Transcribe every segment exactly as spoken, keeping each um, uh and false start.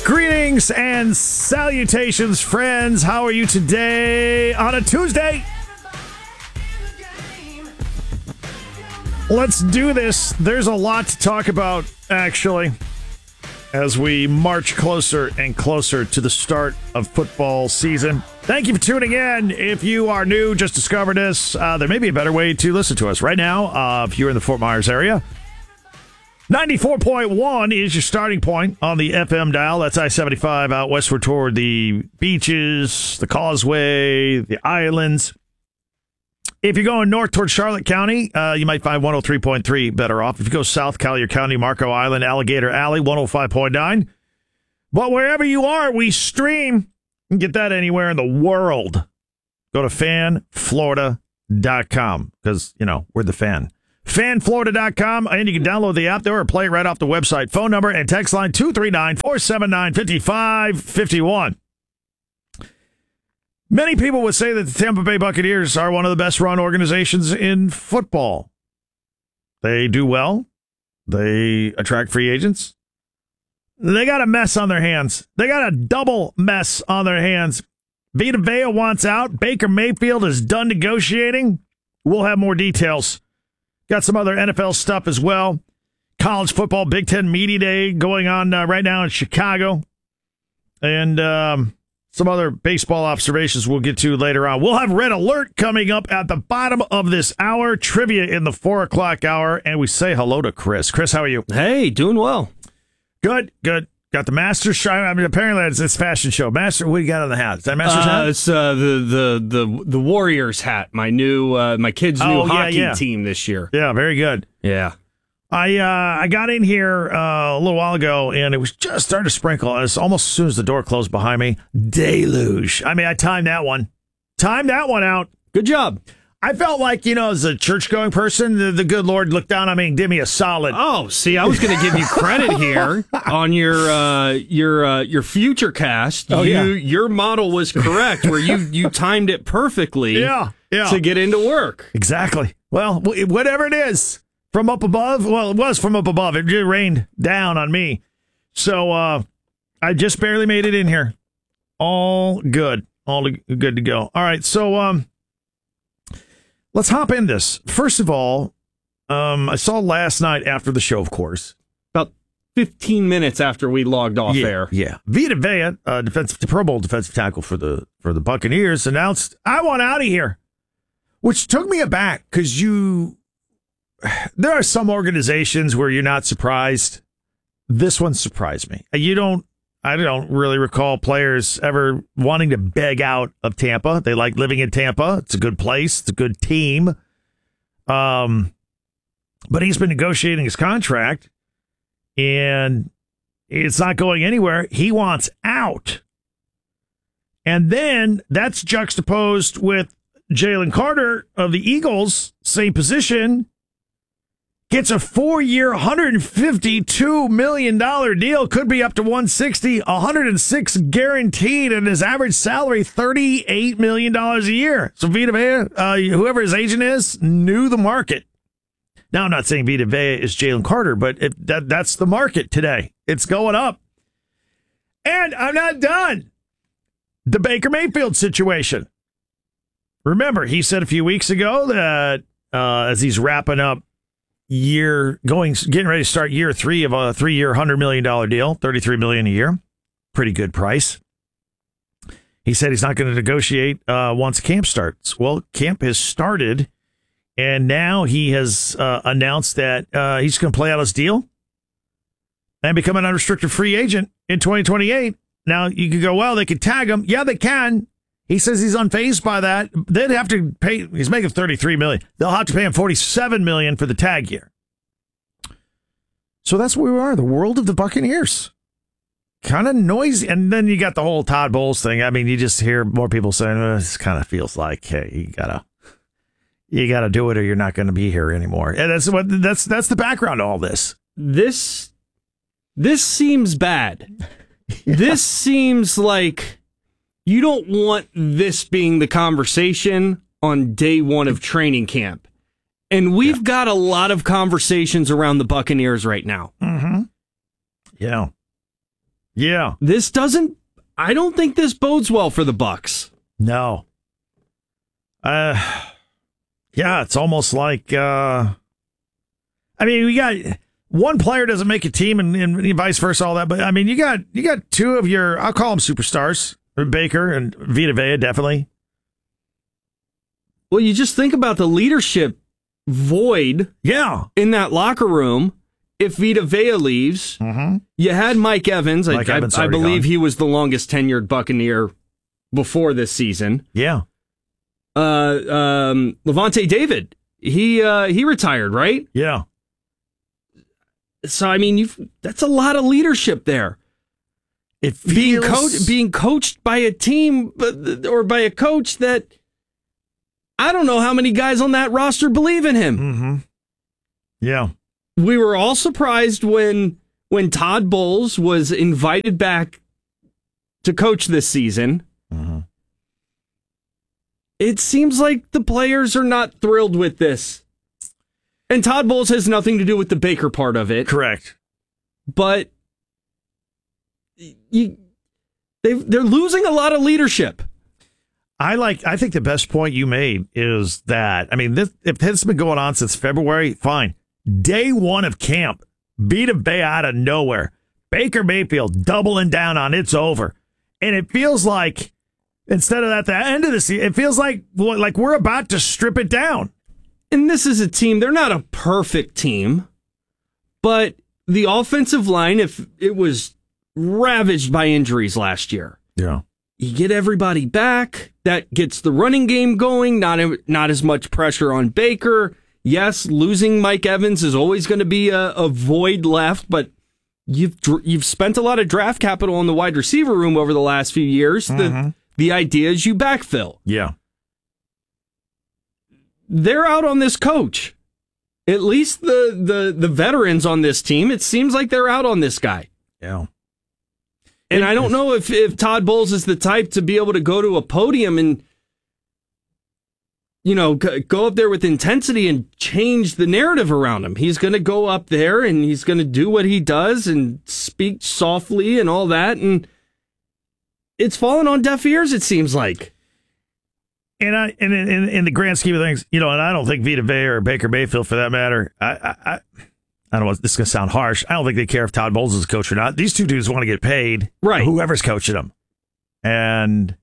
Greetings and salutations, friends. How are you today on a Tuesday? Let's do this. There's a lot to talk about, actually, as we march closer and closer to the start of football season. Thank you for tuning in. If you are new, just discovered us, uh, there may be a better way to listen to us right now. Uh, if you're in the Fort Myers area, ninety-four point one is your starting point on the F M dial. That's I seventy-five out westward toward the beaches, the causeway, the islands. If you're going north toward Charlotte County, uh, you might find one oh three point three better off. If you go south, Collier County, Marco Island, Alligator Alley, one oh five point nine. But wherever you are, we stream. You can get that anywhere in the world. Go to fan florida dot com because, you know, we're the fan. fan florida dot com, and you can download the app there or play it right off the website. Phone number and text line two three nine, four seven nine, five five five one. Many people would say that the Tampa Bay Buccaneers are one of the best-run organizations in football. They do well. They attract free agents. They got a mess on their hands. They got a double mess on their hands. Vita Vea wants out. Baker Mayfield is done negotiating. We'll have more details. Got some other N F L stuff as well. College football, Big Ten Media Day going on uh, right now in Chicago. And um, some other baseball observations we'll get to later on. We'll have Red Alert coming up at the bottom of this hour. Trivia in the four o'clock hour. And we say hello to Chris. Chris, how are you? Hey, doing well. Good, good. Got the Masters show. I mean, apparently it's it's fashion show. Master, what do you got on the hat? Is that Masters uh, hat? It's uh, the the the the Warriors hat. My new uh, my kid's new oh, yeah, hockey yeah. team this year. Yeah, very good. Yeah. I uh, I got in here uh, a little while ago, and it was just starting to sprinkle. It's almost as soon as the door closed behind me. Deluge. I mean, I timed that one. Timed that one out. Good job. I felt like, you know, as a church-going person, the, the good Lord looked down on me and gave me a solid. Oh, see, I was going to give you credit here on your uh, your uh, your future cast. Oh, you, yeah. Your model was correct, where you, you timed it perfectly yeah, yeah. to get into work. Exactly. Well, w- whatever it is, from up above, well, it was from up above. It just rained down on me. So uh, I just barely made it in here. All good. All good to go. All right, so... um. Let's hop in this. First of all, um, I saw last night after the show, of course. About fifteen minutes after we logged off yeah, air. Yeah. Vita Vea, uh, defensive, Pro Bowl defensive tackle for the for the Buccaneers, announced, I want out of here. Which took me aback because you, there are some organizations where you're not surprised. This one surprised me. You don't, I don't really recall players ever wanting to beg out of Tampa. They like living in Tampa. It's a good place. It's a good team. Um, but he's been negotiating his contract, and it's not going anywhere. He wants out. And then that's juxtaposed with Jalen Carter of the Eagles, same position, gets a four-year, one hundred fifty-two million dollars deal. Could be up to one hundred sixty, one hundred six guaranteed, and his average salary, thirty-eight million dollars a year. So Vita Vea, uh, whoever his agent is, knew the market. Now, I'm not saying Vita Vea is Jalen Carter, but it, that, that's the market today. It's going up. And I'm not done. The Baker Mayfield situation. Remember, he said a few weeks ago that uh, as he's wrapping up year going getting ready to start year three of a three-year one hundred million dollars deal, thirty-three million dollars a year, pretty good price. He said he's not going to negotiate uh once camp starts. Well, camp has started, and now he has uh, announced that uh he's going to play out his deal and become an unrestricted free agent in twenty twenty-eight. Now you could go, well, they could tag him. Yeah, they can. He says he's unfazed by that. They'd have to pay. He's making thirty-three million dollars. They'll have to pay him forty-seven million dollars for the tag year. So that's where we are. The world of the Buccaneers. Kind of noisy. And then you got the whole Todd Bowles thing. I mean, you just hear more people saying, oh, this kind of feels like, hey, you gotta, you gotta do it, or you're not going to be here anymore. And that's what that's that's the background to all this. This this seems bad. Yeah. This seems like you don't want this being the conversation on day one of training camp. And we've yeah. got a lot of conversations around the Buccaneers right now. Mm-hmm. Yeah. Yeah. This doesn't. I don't think this bodes well for the Bucks. No. Uh, yeah, it's almost like. Uh, I mean, we got one player doesn't make a team, and, and vice versa, all that. But I mean, you got you got two of your. I'll call them superstars, Baker and Vita Vea, definitely. Well, you just think about the leadership void. Yeah. In that locker room. If Vita Vea leaves, mm-hmm. you had Mike Evans. Mike I, Evans I, I believe gone. he was the longest tenured Buccaneer before this season. Yeah. Uh, um, Levante David, he uh, he retired, right? Yeah. So I mean, you've, that's a lot of leadership there. It feels... being coached being coached by a team, or by a coach that I don't know how many guys on that roster believe in him. Mm-hmm. Yeah. We were all surprised when when Todd Bowles was invited back to coach this season. Mm-hmm. It seems like the players are not thrilled with this. And Todd Bowles has nothing to do with the Baker part of it. Correct. But you, they they're losing a lot of leadership. I like. I think the best point you made is that, I mean, this, if this has been going on since February, fine. Day one of camp, Vita Vea out of nowhere. Baker Mayfield doubling down on it's over. And it feels like, instead of at the end of the season, it feels like, like we're about to strip it down. And this is a team, they're not a perfect team, but the offensive line, if it was ravaged by injuries last year. Yeah. You get everybody back. That gets the running game going, not, not as much pressure on Baker. Yes, losing Mike Evans is always going to be a, a void left, but you've you've spent a lot of draft capital in the wide receiver room over the last few years. Mm-hmm. The, the idea is you backfill. Yeah. They're out on this coach. At least the, the, the veterans on this team, it seems like they're out on this guy. Yeah. And I don't know if, if Todd Bowles is the type to be able to go to a podium and, you know, go up there with intensity and change the narrative around him. He's going to go up there and he's going to do what he does and speak softly and all that. And it's fallen on deaf ears, it seems like. And I, and in, in, in the grand scheme of things, you know, and I don't think Vita Vea or Baker Mayfield, for that matter, I, I, I, I don't know, this is going to sound harsh. I don't think they care if Todd Bowles is a coach or not. These two dudes want to get paid. Right. Whoever's coaching them. And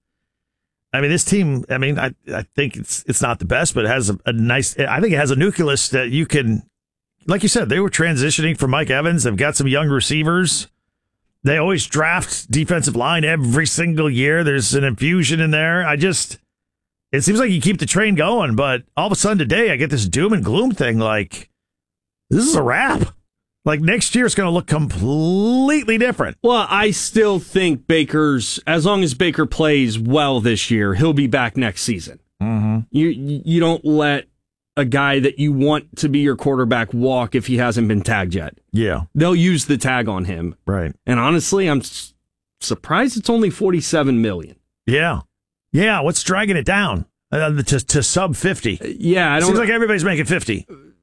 I mean, this team, I mean, I, I think it's it's not the best, but it has a, a nice, I think it has a nucleus that you can, like you said, they were transitioning from Mike Evans. They've got some young receivers. They always draft defensive line every single year. There's an infusion in there. I just, it seems like you keep the train going, but all of a sudden today I get this doom and gloom thing like, this is a wrap. Like next year it's going to look completely different. Well, I still think Baker's, as long as Baker plays well this year, he'll be back next season. Mm-hmm. You you don't let a guy that you want to be your quarterback walk if he hasn't been tagged yet. Yeah. They'll use the tag on him. Right. And honestly, I'm s- surprised it's only forty-seven million dollars. Yeah. Yeah. What's dragging it down uh, to, to sub fifty? Yeah. I don't Seems like everybody's making fifty.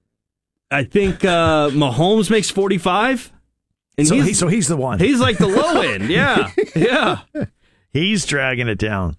I think uh, Mahomes makes forty-five. And So, he's, he, so he's the one. he's like the low end. Yeah. Yeah. He's dragging it down.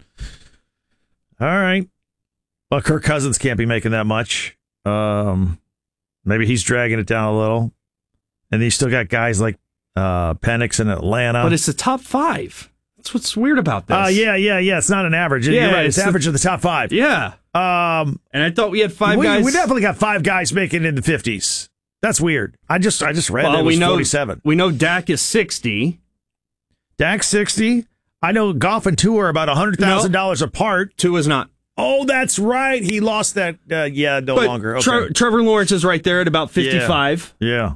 All right. Well, Kirk Cousins can't be making that much. Um, maybe he's dragging it down a little. And you still got guys like uh, Penix in Atlanta. But it's the top five. That's what's weird about this. Uh, yeah, yeah, yeah. It's not an average. Yeah, You're right. It's, it's average the- of the top five. Yeah. Um, And I thought we had five we, guys. we definitely got five guys making it in the fifties. That's weird. I just I just read Well, that it was we know, forty-seven. We know Dak is sixty. Dak sixty. I know Goff and Tua are about one hundred thousand dollars apart. Tua's not. Oh, that's right. He lost that. Uh, yeah, no But longer. Okay. Tre- Trevor Lawrence is right there at about fifty-five. Yeah.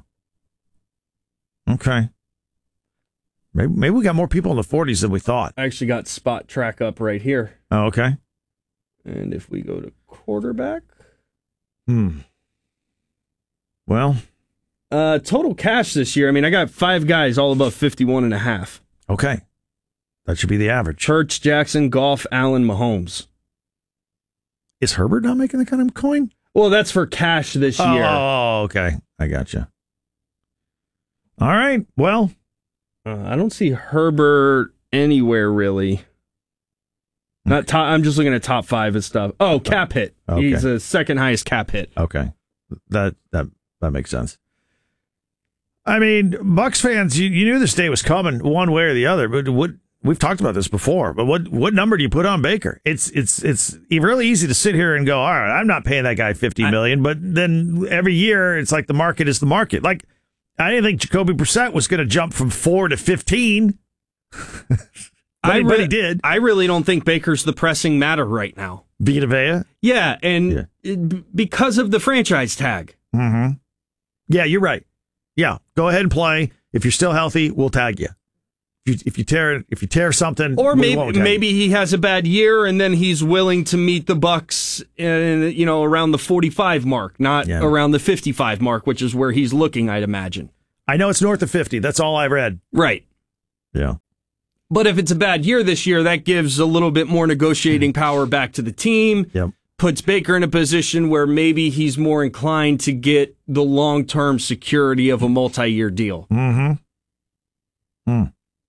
Okay. Maybe maybe we got more people in the forties than we thought. I actually got spot track up right here. Oh, okay. And if we go to quarterback, Hmm. Well, uh, total cash this year. I mean, I got five guys all above fifty-one and a half. okay. That should be the average. Church, Jackson, Goff, Allen, Mahomes. Is Herbert not making the kind of coin? Well, that's for cash this year. Oh, okay. I got you. All right. Well, Uh, I don't see Herbert anywhere really. Not top, I'm just looking at top five and stuff. Oh, cap hit. Okay. He's the second highest cap hit. Okay, that that that makes sense. I mean, Bucks fans, you, you knew this day was coming one way or the other. But what we've talked about this before. But what what number do you put on Baker? It's it's it's really easy to sit here and go, all right, I'm not paying that guy fifty million dollars. But then every year, it's like the market is the market. Like I didn't think Jacoby Brissett was going to jump from four to fifteen. But, I he, re- but he did. I really don't think Baker's the pressing matter right now. Vita Vea? Yeah, and Yeah. it- because of the franchise tag. Mm-hmm. Yeah, you're right. Yeah, go ahead and play. If you're still healthy, we'll tag you. If you, if you tear if you tear something, Or we maybe won't tag maybe he has a bad year and then he's willing to meet the Bucks in, you know, around the forty-five mark, not Yeah. around the fifty-five mark, which is where he's looking, I'd imagine. you. I know it's north of fifty. That's all I read. Right. Yeah. But if it's a bad year this year, that gives a little bit more negotiating power back to the team. Yep. Puts Baker in a position where maybe he's more inclined to get the long-term security of a multi-year deal. Mm-hmm. Hmm.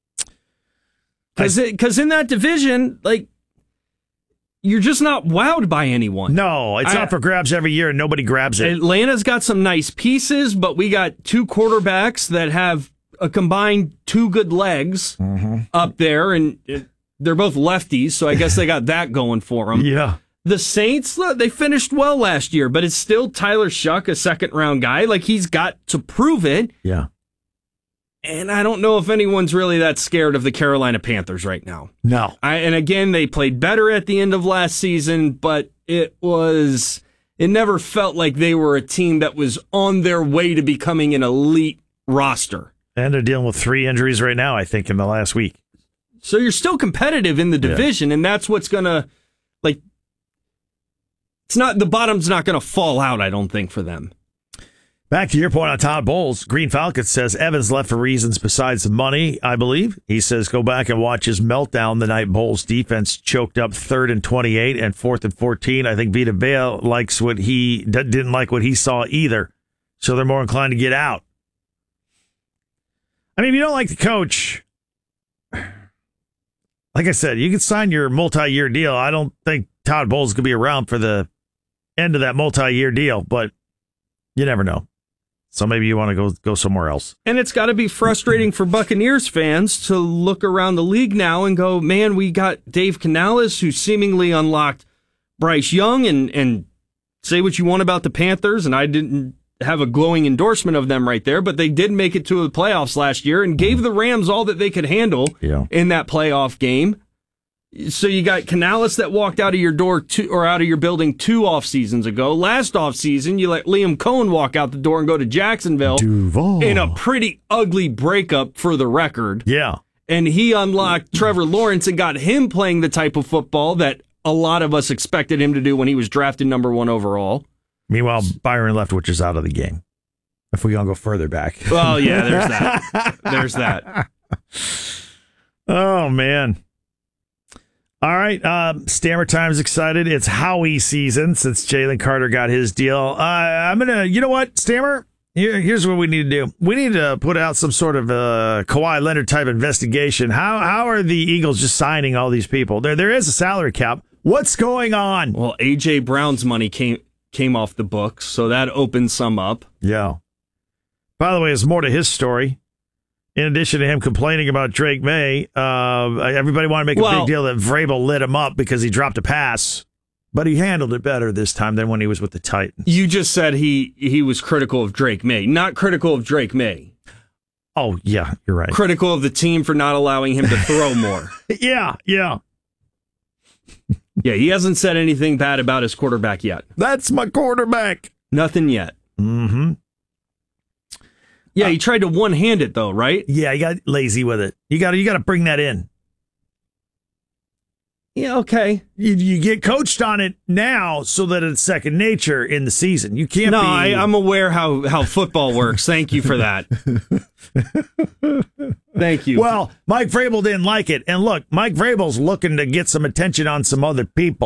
Because because in that division, like, you're just not wowed by anyone. No, it's I- not for grabs every year and nobody grabs it. Atlanta's got some nice pieces, but we got two quarterbacks that have a combined two good legs Mm-hmm. up there, and it, they're both lefties, so I guess they got that going for them. Yeah. The Saints, look, they finished well last year, but it's still Tyler Shuck, a second-round guy. Like, he's got to prove it, Yeah. and I don't know if anyone's really that scared of the Carolina Panthers right now. No. I, and again, they played better at the end of last season, but it was it never felt like they were a team that was on their way to becoming an elite roster. And they're dealing with three injuries right now, I think, in the last week. So you're still competitive in the division, yeah. and that's what's gonna like. It's not the bottom's not gonna fall out, I don't think, for them. Back to your point on Todd Bowles, Green Falcons says Evans left for reasons besides the money, I believe. He says go back and watch his meltdown the night Bowles' defense choked up third and twenty-eight and fourth and fourteen. I think Vita Vea likes what he didn't like what he saw either, so they're more inclined to get out. I mean, if you don't like the coach, like I said, you can sign your multi-year deal. I don't think Todd Bowles could be around for the end of that multi-year deal, but you never know. So maybe you want to go go somewhere else. And it's got to be frustrating for Buccaneers fans to look around the league now and go, man, we got Dave Canales, who seemingly unlocked Bryce Young, and, and say what you want about the Panthers, and I didn't have a glowing endorsement of them right there, but they did make it to the playoffs last year and gave the Rams all that they could handle Yeah. in that playoff game. So you got Canales that walked out of your door two, or out of your building two off seasons ago. Last off season, you let Liam Cohen walk out the door and go to Jacksonville Duval. in a pretty ugly breakup for the record. Yeah. And he unlocked Trevor Lawrence and got him playing the type of football that a lot of us expected him to do when he was drafted number one overall. Meanwhile, Byron Leftwich is out of the game. If we gonna go further back. Well, yeah, there's that. There's that. Oh, man. All right. Um, Stammer Time's excited. It's Howie season since Jalen Carter got his deal. Uh, I'm going to, you know what, Stammer? Here, here's what we need to do. We need to put out some sort of uh, Kawhi Leonard type investigation. How how are the Eagles just signing all these people? There There is a salary cap. What's going on? Well, A J. Brown's money came came off the books, so that opens some up. Yeah. By the way, there's more to his story. In addition to him complaining about Drake May, uh, everybody wanted to make a Well- big deal that Vrabel lit him up because he dropped a pass, but he handled it better this time than when he was with the Titans. You just said he he was critical of Drake May, not critical of Drake May. Oh, yeah, you're right. Critical of the team for not allowing him to throw more. Yeah, yeah. Yeah, he hasn't said anything bad about his quarterback yet. That's my quarterback. Nothing yet. Mm-hmm. Yeah, he tried to one-hand it, though, right? Yeah, you got lazy with it. You got to you got to bring that in. Yeah, okay. You, you get coached on it now so that it's second nature in the season. You can't No, be... I, I'm aware how, how football works. Thank you for that. Thank you. Well, Mike Vrabel didn't like it. And look, Mike Vrabel's looking to get some attention on some other people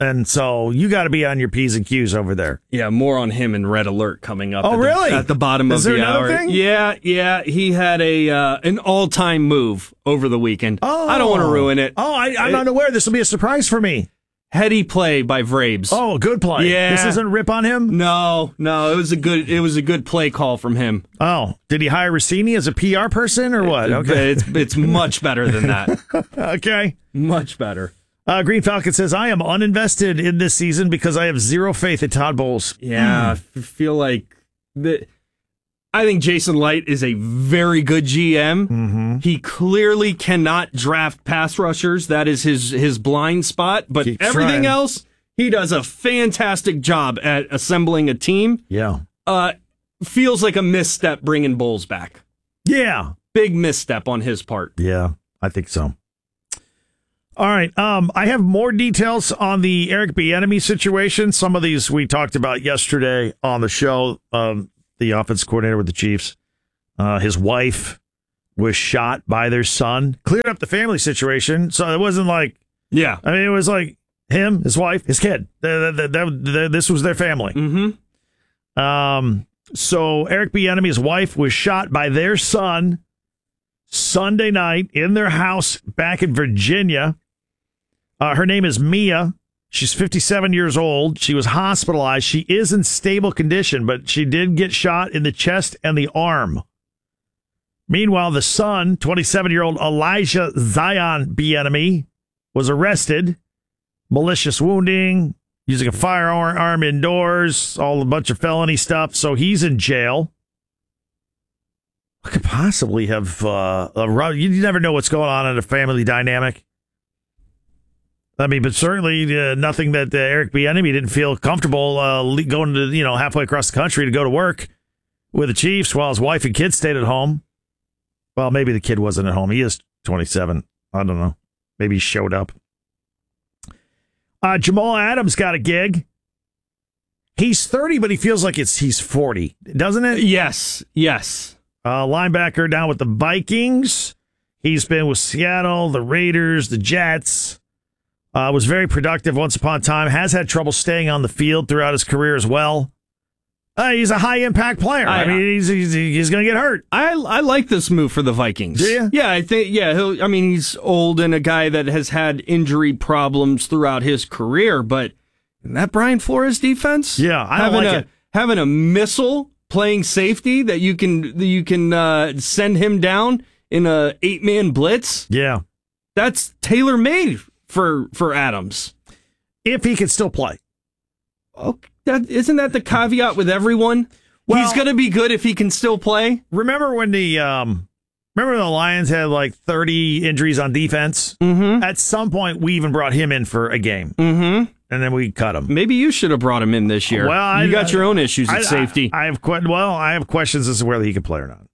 And so you got to be on your P's and Q's over there. Yeah, more on him in Red Alert coming up. Oh, at the, really? At the bottom Is of there the another hour. thing? Yeah, yeah. He had a uh, an all time move over the weekend. Oh. I don't want to ruin it. Oh, I, I'm It- unaware. This will be a surprise for me. Heady play by Vrabes. Oh, good play. Yeah. This isn't rip on him? No, no, it was a good it was a good play call from him. Oh, did he hire Rossini as a P R person or what? Okay. It's it's much better than that. Okay. Much better. Uh, Green Falcon says, I am uninvested in this season because I have zero faith in Todd Bowles. Yeah, I feel like the I think Jason Light is a very good G M. Mm-hmm. He clearly cannot draft pass rushers. That is his his blind spot. But Keep everything trying. else, he does a fantastic job at assembling a team. Yeah. Uh, feels like a misstep bringing Bowles back. Yeah. Big misstep on his part. Yeah, I think so. All right. Um, I have more details on the Eric Bieniemy situation. Some of these we talked about yesterday on the show. Um, the offense coordinator with the Chiefs, uh, his wife was shot by their son. Cleared up the family situation, so it wasn't like Yeah. I mean, it was like him, his wife, his kid. The, the, the, the, this was their family. Mm-hmm. Um, so Eric Bieniemy's wife was shot by their son Sunday night in their house back in Virginia. Uh, her name is Mia. She's fifty-seven years old. She was hospitalized. She is in stable condition, but she did get shot in the chest and the arm. Meanwhile, the son, twenty-seven-year-old Elijah Zion Bieniemy, was arrested. Malicious wounding, using a firearm indoors, all a bunch of felony stuff. So he's in jail. What could possibly have uh, a, you never know what's going on in a family dynamic. I mean, but certainly uh, nothing that uh, Eric Bieniemy didn't feel comfortable uh, le- going to, you know, halfway across the country to go to work with the Chiefs while his wife and kids stayed at home. Well, maybe the kid wasn't at home. He is twenty-seven. I don't know. Maybe he showed up. Uh, Jamal Adams got a gig. He's thirty, but he feels like it's he's forty, doesn't it? Yes. Yes. Uh, linebacker down with the Vikings. He's been with Seattle, the Raiders, the Jets. Uh, was very productive once upon a time. Has had trouble staying on the field throughout his career as well. Uh, he's a high-impact player. I, I mean, he's he's, he's going to get hurt. I I like this move for the Vikings. Do you? Yeah, I think. Yeah, he'll. I mean, he's old and a guy that has had injury problems throughout his career. But that Brian Flores defense, Yeah, I don't having like a it. having a missile playing safety that you can that you can uh, send him down in a eight man blitz. Yeah, That's tailor made for for Adams. if he can still play. Okay, that, isn't that the caveat with everyone? Well- He's going to be good if he can still play. Remember when the um, remember the Lions had like thirty injuries on defense? Mm-hmm. At some point, we even brought him in for a game, Mm-hmm. and then we cut him. Maybe you should have brought him in this year. Well, I- you got your own issues at I- safety. I, I have que- well, I have questions as to whether he can play or not.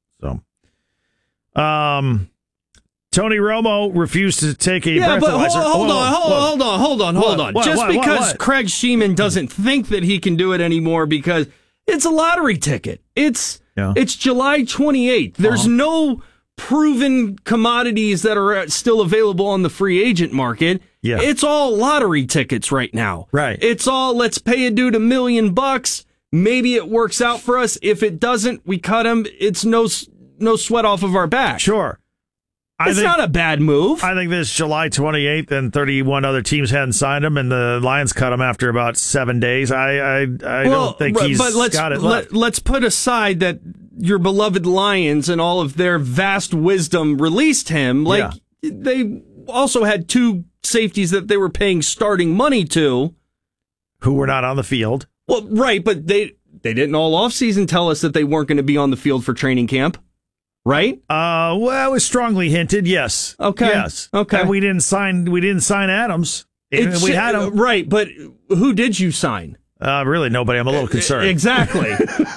So, um, Tony Romo refused to take a yeah, but hold, breathalyzer. hold Whoa, on, hold, whoa. hold on, hold on, hold What? on. What? Just What? What? because What? Craig Sheeman doesn't think that he can do it anymore because it's a lottery ticket. It's Yeah. it's July twenty-eighth. There's Uh-huh. no proven commodities that are still available on the free agent market. Yeah. It's all lottery tickets right now. Right. It's all let's pay a dude a million bucks. Maybe it works out for us. If it doesn't, we cut him. It's no s- no sweat off of our back. Sure. I It's think, not a bad move. I think this July twenty-eighth and thirty-one other teams hadn't signed him, and the Lions cut him after about seven days. I I, I don't think but- he's but let's, got it let, left. Let's put aside that your beloved Lions and all of their vast wisdom released him. Like they also had two safeties that they were paying starting money to. Who were not on the field. Well, right, but they they didn't all offseason tell us that they weren't going to be on the field for training camp. Right? Uh, well, it was strongly hinted. Yes. Okay. Yes. Okay. And we didn't sign. We didn't sign Adams. And It's- we had him. Right, but who did you sign? Uh, really, nobody. I'm a little concerned. Exactly.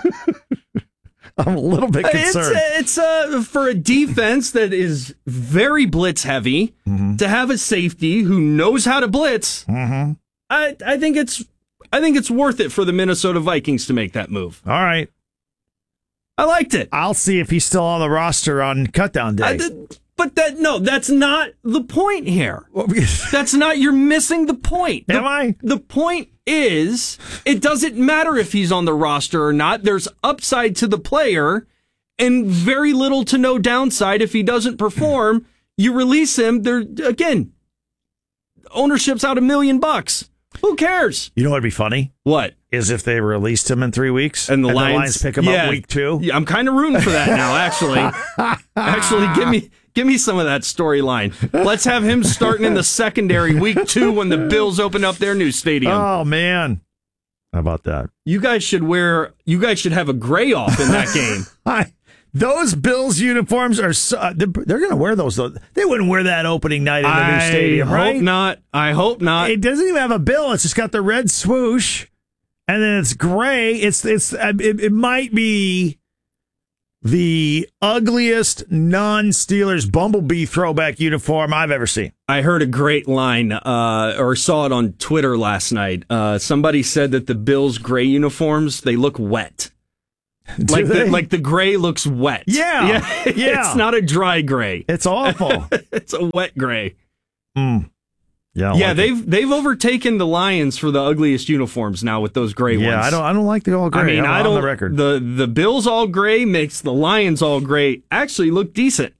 I'm a little bit concerned. It's, it's uh, for a defense that is very blitz heavy Mm-hmm. to have a safety who knows how to blitz. Mm-hmm. I I think it's I think it's worth it for the Minnesota Vikings to make that move. All right. I liked it. I'll see if he's still on the roster on cutdown day. I did- But that no, that's not the point here. That's not, you're missing the point. The, Am I? The point is, it doesn't matter if he's on the roster or not. There's upside to the player and very little to no downside if he doesn't perform. You release him, there again, ownership's out a million bucks. Who cares? You know what'd be funny? What? Is if they released him in three weeks and the, and Lions, the Lions pick him yeah, up week two. Yeah, I'm kind of rooting for that now, actually. actually, give me give me some of that storyline. Let's have him starting in the secondary week two when the Bills open up their new stadium. Oh, man. How about that? You guys should wear, you guys should have a gray off in that game. I, those Bills uniforms are so, they're, they're going to wear those, though. They wouldn't wear that opening night in the I new stadium, hope right? not. I hope not. It doesn't even have a bill. It's just got the red swoosh, and then it's gray. It's it's it, it might be the ugliest non-Steelers Bumblebee throwback uniform I've ever seen. I heard a great line, uh, or saw it on Twitter last night. Uh, somebody said that the Bills' gray uniforms, they look wet. Do like they? the, like the gray looks wet. Yeah, yeah. yeah. It's not a dry gray. It's awful. It's a wet gray. Mm. Yeah, I don't yeah. like they've it. they've overtaken the Lions for the ugliest uniforms now with those gray Yeah, ones. I don't I don't like the all gray. I mean, I'm I on don't. the record. The the Bills all gray makes the Lions all gray actually look decent.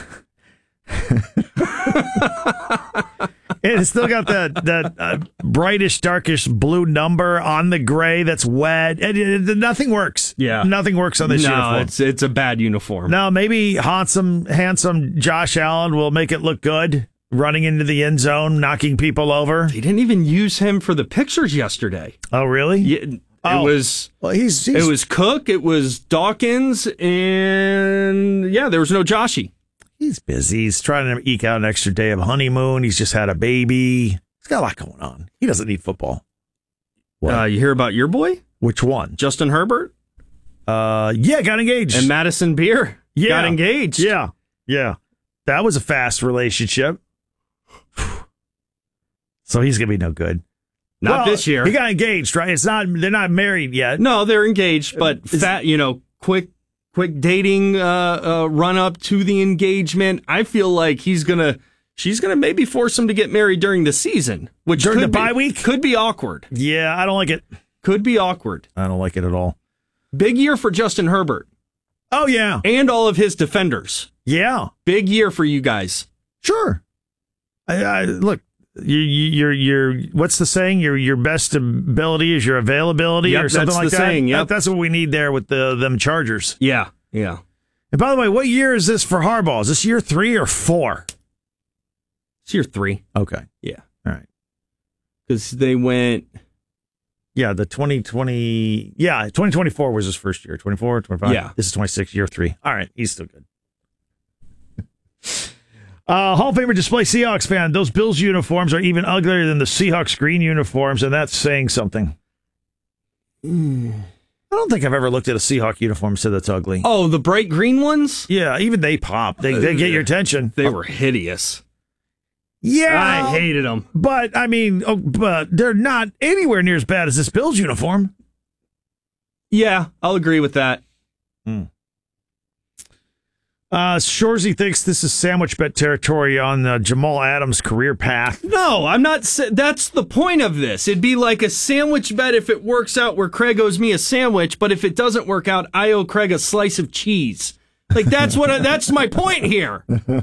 It's still got that that uh, brightish, darkish blue number on the gray that's wet. It, it, it- nothing works. Yeah. Nothing works on this no, uniform. it's it's a bad uniform. Now, maybe handsome, handsome Josh Allen will make it look good, running into the end zone, knocking people over. They didn't even use him for the pictures yesterday. Oh, really? Yeah, it Oh. was Well, he's, he's it was Cook, it was Dawkins, and yeah, there was no Joshy. he's busy. He's trying to eke out an extra day of honeymoon. He's just had a baby. He's got a lot going on. He doesn't need football. What? Uh, you hear about your boy, Which one? Justin Herbert, Uh, yeah, got engaged. and Madison Beer Yeah. got engaged. Yeah, yeah. That was a fast relationship. So he's gonna be no good. Not Well, this year. He got engaged, right? It's not. They're not married yet. No, they're engaged, but fat. You know, quick, quick dating uh, uh, run up to the engagement. I feel like he's gonna, she's gonna maybe force him to get married during the season, which During could the be- bye week? could be awkward. Yeah, I don't like it. Could be awkward. I don't like it at all. Big year for Justin Herbert Oh yeah, and all of his defenders. yeah, Big year for you guys. sure. I, I look. You, you, your, your, what's the saying? Your, your best ability is your availability, Yep, or something that's like the that. saying, yep. That- That's what we need there with the them Chargers. Yeah, yeah. And by the way, what year is this for Harbaugh? Is this year three or four? It's year three. Okay, Yeah, all right. because they went. Yeah, the twenty twenty, yeah, twenty twenty-four was his first year. twenty-four, twenty-five. Yeah. This is twenty-six, year three. All right, he's still good. uh, Hall of Famer Display Seahawks fan. Those Bills uniforms are even uglier than the Seahawks green uniforms, and that's saying something. I don't think I've ever looked at a Seahawk uniform and said that's ugly. Oh, the bright green ones. Yeah, even they pop. They, they get your attention. They were hideous. Yeah. I hated them. But, I mean, oh, but they're not anywhere near as bad as this Bills uniform. Yeah, I'll agree with that. Uh, Shorzy thinks this is sandwich bet territory on uh, Jamal Adams' career path. No, I'm not. sa- That's the point of this. It'd be like a sandwich bet if it works out where Craig owes me a sandwich, but if it doesn't work out, I owe Craig a slice of cheese. Like that's what. I, that's my point here.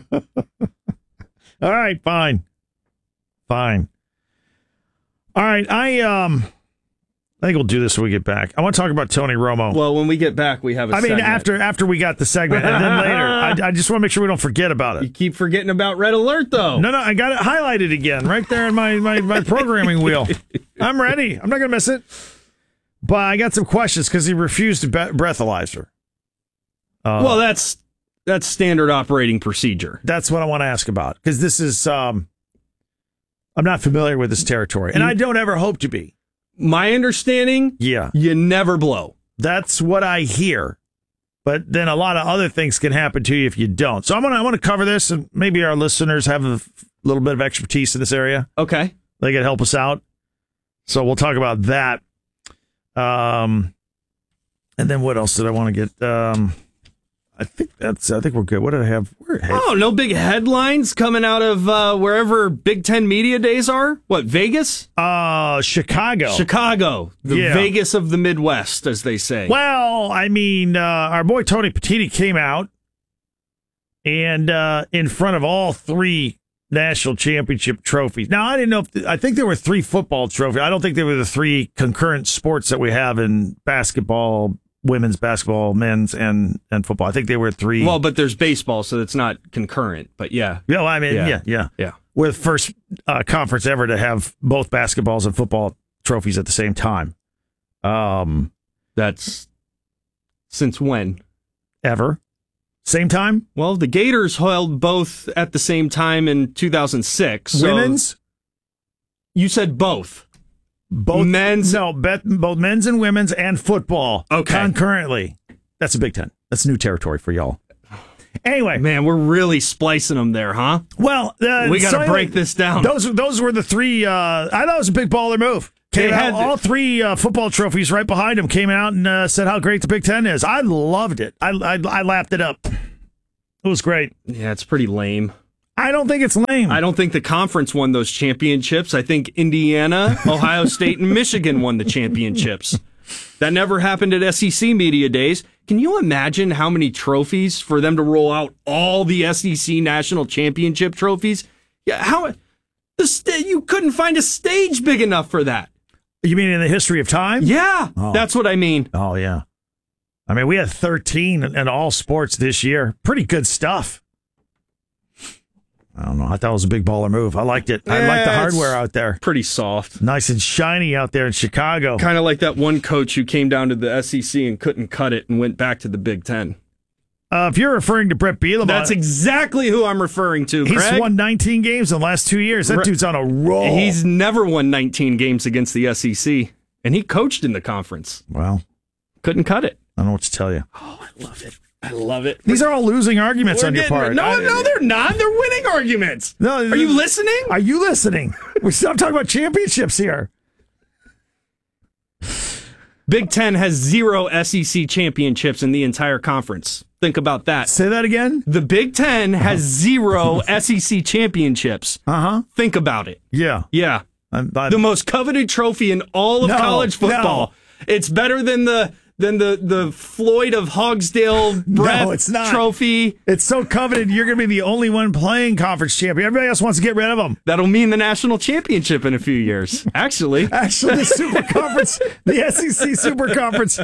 All right, fine. Fine. All right, I um I think we'll do this when we get back. I want to talk about Tony Romo. Well, when we get back, we have. a I mean, segment. after after we got the segment, and then later. I, I just want to make sure we don't forget about You it. keep forgetting about Red Alert, though. No, no, I got it highlighted again, right there in my, my, my programming wheel. I'm ready. I'm not going to miss it. But I got some questions because he refused to be- breathalyzer. Uh, Well, that's that's standard operating procedure. That's what I want to ask about because this is um, I'm not familiar with this territory, and I don't ever hope to be. My understanding, Yeah, you never blow. that's what I hear. But then a lot of other things can happen to you if you don't. So I'm gonna I want to cover this, and maybe our listeners have a little bit of expertise in this area. Okay. They can help us out. So we'll talk about that. Um, and then what else did I want to get? Um, I think that's. I think we're good. What did I have? Where, hey, Oh, no big headlines coming out of uh, wherever Big Ten media days are? What, Vegas? uh, Chicago. Chicago. The Yeah. Vegas of the Midwest, as they say. Well, I mean, uh, our boy Tony Petiti came out and uh, in front of all three national championship trophies. Now, I didn't know if the, I think there were three football trophies. I don't think there were the three concurrent sports that we have in basketball, women's basketball, men's, and and football. I think there were three. Well, but there's baseball, so it's not concurrent. But yeah. yeah, well, I mean, yeah, Yeah. yeah. Yeah. We're the first uh, conference ever to have both basketballs and football trophies at the same time. Um, That's since when? ever. Same time? Well, the Gators held both at the same time in two thousand six. So Women's? You said both. Both Men's- No, bet, both men's and women's and football. Okay. Concurrently. That's a Big Ten. That's new territory for y'all. Anyway. Man, we're really splicing them there, huh? Well, uh, We got to so break anyway, this down. Those those were the three. Uh, I thought it was a big baller move. Came They out, had to- all three uh, football trophies right behind him. Came out and uh, said how great the Big Ten is. I loved it. I, I I lapped it up. It was great. Yeah, it's pretty lame. I don't think it's lame. I don't think the conference won those championships. I think Indiana, Ohio State, and Michigan won the championships. That never happened at S E C media days. Can you imagine how many trophies for them to roll out all the S E C national championship trophies? Yeah, how the sta- you couldn't find a stage big enough for that. You mean in the history of time? Yeah, Oh. that's what I mean. Oh, yeah. I mean, we had thirteen in all sports this year. Pretty good stuff. I don't know. I thought it was a big baller move. I liked it. I liked the Yeah, hardware it's out there. Pretty soft. Nice and shiny out there in Chicago. Kind of like that one coach who came down to the S E C and couldn't cut it and went back to the Big Ten. Uh, if you're referring to Brett Bielema, That's exactly who I'm referring to, he's Craig. won nineteen games in the last two years. That Right. dude's on a roll. He's never won nineteen games against the S E C, and he coached in the conference. well, Couldn't cut it. I don't know what to tell you. Oh, I love it. I love it. These are all losing arguments We're on your getting- part. No, I- no, they're not. They're winning arguments. No, Are you listening? Are you listening? We're still talking about championships here. Big Ten has zero S E C championships in the entire conference. Think about that. Say that again. The Big Ten has zero S E C championships. Uh huh. Think about it. Yeah. Yeah. I'm, I'm, The most coveted trophy in all of No, college football. It's better than the than the the Floyd of Hogsdale Breath it's not. trophy. it's so coveted. You're going to be the only one playing conference champion. Everybody else wants to get rid of them. That'll mean the national championship in a few years. Actually, Actually, the Super Conference, the S E C Super Conference.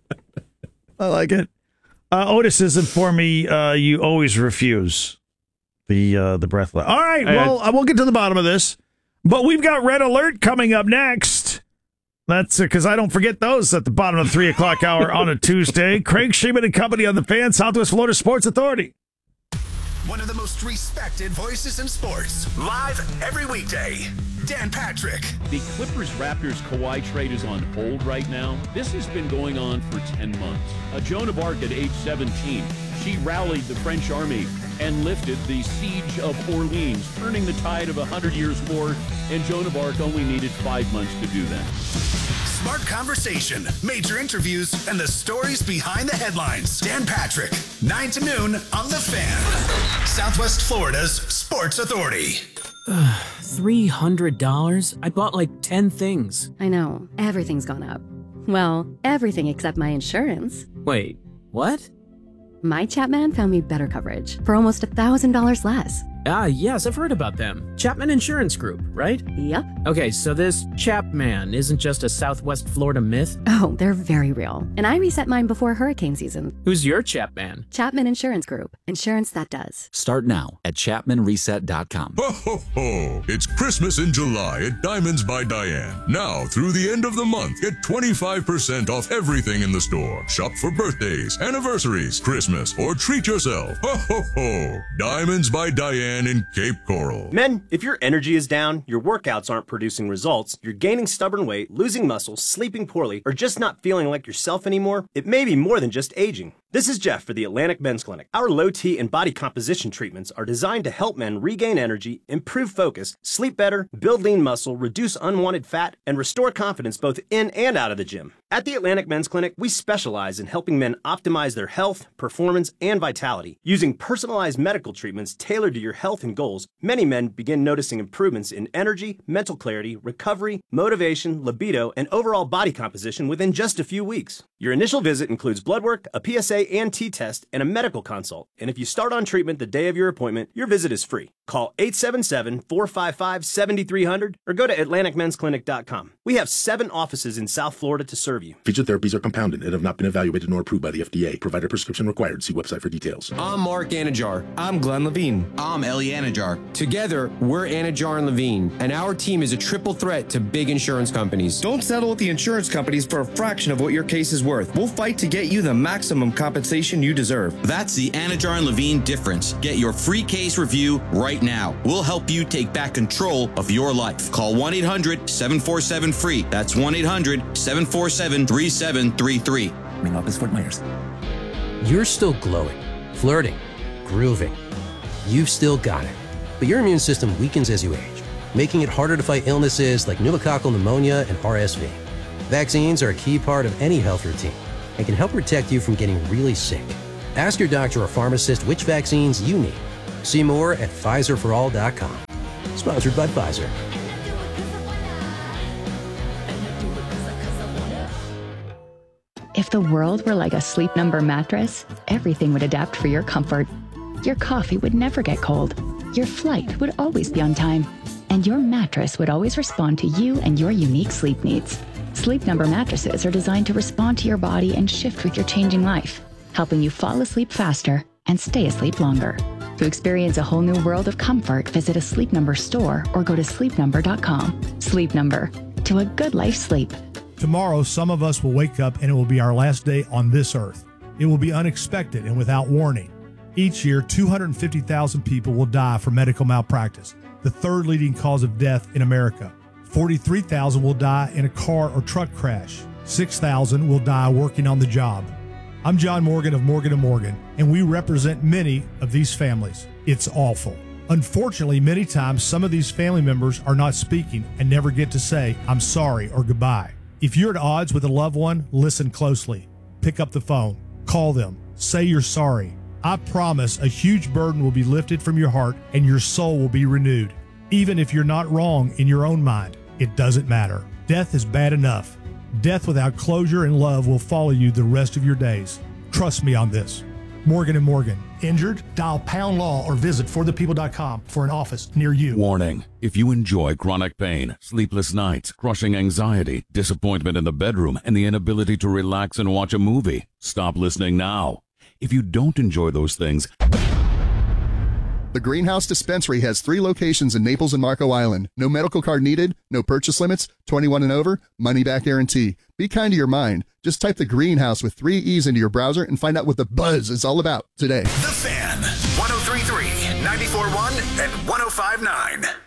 I like it. Uh, Otis has informed me uh, you always refuse the uh, the breath. All right, well, uh, we'll get to the bottom of this, but we've got Red Alert coming up next. That's because I don't forget those at the bottom of the three o'clock hour on a Tuesday. Craig Sheeman and company on the Fan, Southwest Florida Sports Authority. One of the most respected voices in sports. Live every weekday. Dan Patrick. The Clippers-Raptors Kawhi trade is on hold right now. This has been going on for ten months. Uh, Joan of Arc at age seventeen, she rallied the French army and lifted the siege of Orleans, turning the tide of one hundred years more, and Joan of Arc only needed five months to do that. Smart conversation, major interviews, and the stories behind the headlines. Dan Patrick, nine to noon on The Fan. Southwest Florida's Sports Authority. three hundred dollars? I bought like ten things. I know. Everything's gone up. Well, everything except my insurance. Wait, what? My Chapman found me better coverage for almost a thousand dollars less. Ah, yes, I've heard about them. Chapman Insurance Group, right? Yep. Okay, so this Chapman isn't just a Southwest Florida myth. Oh, they're very real. And I reset mine before hurricane season. Who's your Chapman? Chapman Insurance Group. Insurance that does. Start now at chapman reset dot com. Ho, ho, ho! It's Christmas in July at Diamonds by Diane. Now, through the end of the month, get twenty-five percent off everything in the store. Shop for birthdays, anniversaries, Christmas, or treat yourself. Ho, ho, ho! Diamonds by Diane in Cape Coral. Men, if your energy is down, your workouts aren't producing results, you're gaining stubborn weight, losing muscle, sleeping poorly, or just not feeling like yourself anymore, it may be more than just aging. This is Jeff for the Atlantic Men's Clinic. Our low T and body composition treatments are designed to help men regain energy, improve focus, sleep better, build lean muscle, reduce unwanted fat, and restore confidence both in and out of the gym. At the Atlantic Men's Clinic, we specialize in helping men optimize their health, performance, and vitality. Using personalized medical treatments tailored to your health and goals, many men begin noticing improvements in energy, mental clarity, recovery, motivation, libido, and overall body composition within just a few weeks. Your initial visit includes blood work, a P S A and T test, and a medical consult. And if you start on treatment the day of your appointment, your visit is free. Call eight seven seven, four five five, seven three zero zero or go to atlantic men's clinic dot com. We have seven offices in South Florida to serve you. Featured therapies are compounded and have not been evaluated nor approved by the F D A. Provider prescription required. See website for details. I'm Mark Anajar. I'm Glenn Levine. I'm Ellie Anajar. Together, we're Anajar and Levine, and our team is a triple threat to big insurance companies. Don't settle with the insurance companies for a fraction of what your case is worth. We'll fight to get you the maximum compensation you deserve. That's the Anajar and Levine difference. Get your free case review right now. We'll help you take back control of your life. Call one eight hundred, seven four seven, free. That's one eight hundred, seven four seven, three seven three three. Ring office, Fort Myers. You're still glowing, flirting, grooving. You've still got it. But your immune system weakens as you age, making it harder to fight illnesses like pneumococcal pneumonia and R S V. Vaccines are a key part of any health routine and can help protect you from getting really sick. Ask your doctor or pharmacist which vaccines you need. See more at Pfizer for all dot com. Sponsored by Pfizer. If the world were like a Sleep Number mattress, everything would adapt for your comfort. Your coffee would never get cold. Your flight would always be on time. And your mattress would always respond to you and your unique sleep needs. Sleep Number mattresses are designed to respond to your body and shift with your changing life, helping you fall asleep faster and stay asleep longer. To experience a whole new world of comfort, visit a Sleep Number store or go to sleep number dot com. Sleep Number. To a good life sleep. Tomorrow, some of us will wake up and it will be our last day on this earth. It will be unexpected and without warning. Each year, two hundred fifty thousand people will die from medical malpractice, the third leading cause of death in America. forty-three thousand will die in a car or truck crash. six thousand will die working on the job. I'm John Morgan of Morgan and Morgan, and we represent many of these families. It's awful. Unfortunately, many times some of these family members are not speaking and never get to say, I'm sorry or goodbye. If you're at odds with a loved one, listen closely. Pick up the phone. Call them. Say you're sorry. I promise a huge burden will be lifted from your heart and your soul will be renewed. Even if you're not wrong in your own mind, it doesn't matter. Death is bad enough. Death without closure and love will follow you the rest of your days. Trust me on this. Morgan and Morgan. Injured? Dial pound law or visit for the people dot com for an office near you. Warning. If you enjoy chronic pain, sleepless nights, crushing anxiety, disappointment in the bedroom, and the inability to relax and watch a movie, stop listening now. If you don't enjoy those things... The Greenhouse Dispensary has three locations in Naples and Marco Island. No medical card needed, no purchase limits, twenty-one and over, money-back guarantee. Be kind to your mind. Just type the Greenhouse with three E's into your browser and find out what the buzz is all about today. The Fan, one oh three point three, ninety-four point one, and one oh five point nine.